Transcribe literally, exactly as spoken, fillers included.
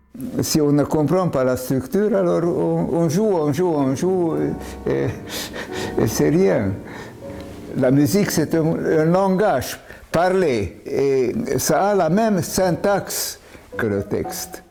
si on ne comprend pas la structure, alors on, on joue, on joue, on joue, et, et c'est rien. La musique, c'est un, un langage parlé, et ça a la même syntaxe que le texte.